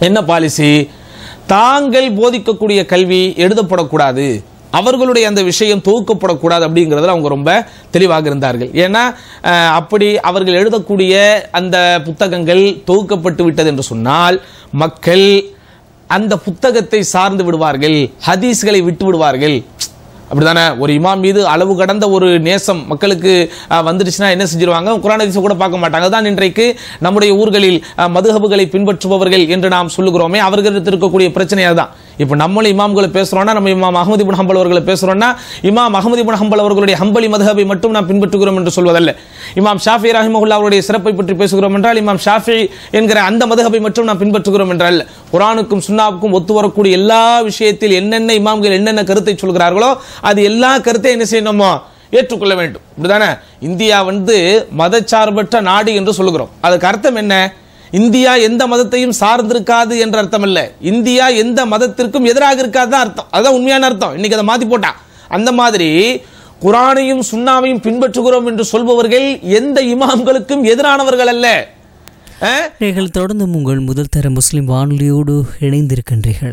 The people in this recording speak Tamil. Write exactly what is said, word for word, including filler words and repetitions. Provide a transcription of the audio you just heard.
என்ன பாலிசி? தாங்கள் போதிக்கக்கூடிய கல்வி எழுதப்படக்கூடாது, அவர்களுடைய அந்த விஷயம் தொகுக்கப்படக்கூடாது அப்படிங்கிறதுல அவங்க ரொம்ப தெளிவாக இருந்தார்கள். ஏன்னா அப்படி அவர்கள் எழுதக்கூடிய அந்த புத்தகங்கள் தொகுக்கப்பட்டு விட்டது என்று சொன்னால் மக்கள் அந்த புத்தகத்தை சார்ந்து விடுவார்கள், ஹதீஸ்களை விட்டு விடுவார்கள். அப்படிதானே? ஒரு இமாம் மீது அளவு கடந்த ஒரு நேசம் மக்களுக்கு வந்துடுச்சுன்னா என்ன செஞ்சிருவாங்க? குர்ஆன் ஹதீஸை கூட பார்க்க மாட்டாங்க. தான் இன்றைக்கு நம்முடைய ஊர்களில் மதுஹபுகளை பின்பற்றுபவர்கள் என்று நாம் சொல்லுகிறோமே, அவர்களுக்கு இருக்கக்கூடிய பிரச்சனையாக தான். இப்போ நம்மளும் இமாம்களை பேசுறோம்னா, நம்ம இமாம் அஹ்மது இப்னு ஹம்பல் அவர்களை பேசுறோம்னா, இமாம் அஹ்மது இப்னு ஹம்பல் அவர்களுடைய ஹம்பலி மதுஹபை மட்டும் நாம் பின்பற்றுகிறோம் என்று சொல்வதல்ல. இமாம் ஷாஃபி ரஹிமஹுல்லாஹ் அவருடைய சிறப்பை பற்றி பேசுகிறோம் என்றால் இமாம் ஷாஃபி என்கிற அந்த மதுஹபை மட்டும் நாம் பின்பற்றுகிறோம் என்றால், குர்ஆனுக்கும் சுன்னாவுக்கும் ஒத்து வரக்கூடிய எல்லா விஷயத்தில் என்னென்ன இமாம்கள் என்னென்ன கருத்தை சொல்கிறார்களோ அது எல்லா கருத்தையும் என்ன செய்யணுமோ ஏற்றுக்கொள்ள வேண்டும். இப்படிதானே? இந்தியா வந்து மதச்சார்பற்ற நாடு என்று சொல்லுகிறோம். அதுக்கு அர்த்தம் என்ன? இந்தியா எந்த மதத்தையும் சார்ந்திருக்காது என்ற அர்த்தம் இல்ல, இந்தியா எந்த மதத்திற்கும் எதிராக இருக்காது தான் அர்த்தம். அதுதான் உண்மையான அர்த்தம். இன்னைக்கு அதை மாத்தி போட்டா. அந்த மாதிரி குர்ஆனையும் சுன்னாவையும் பின்பற்றுகிறோம் என்று சொல்பவர்கள் எந்த இமாம்களுக்கும் எதிரானவர்கள் அல்ல. நீங்கள் தொடர்ந்து உங்கள் முதல் தர முஸ்லிம் வானொலியோடு இணைந்திருக்கின்றீர்கள்.